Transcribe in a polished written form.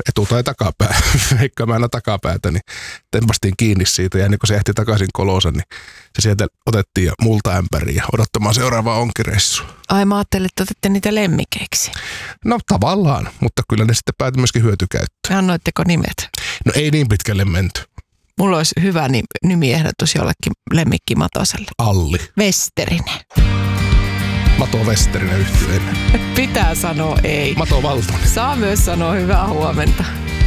etu- tai takapää, veikkaamaan aina takapäätä, niin tempastiin kiinni siitä ja niin kun se ehti takaisin kolonsa, niin se sieltä otettiin ja multaämpäriin ja odottamaan seuraavaa onkireissua. Ai mä ajattelin, että otitte niitä lemmikeiksi. No tavallaan, mutta kyllä ne sitten päätyi myöskin hyötykäyttöön. Annoitteko nimet? No ei niin pitkälle menty. Mulla olisi hyvä nimiehdotus jollekin lemmikkimatoselle. Alli. Westerinen. Mato Westerinen yhtyeen. Pitää sanoa ei. Mato Valtonen. Saa myös sanoa hyvää huomenta.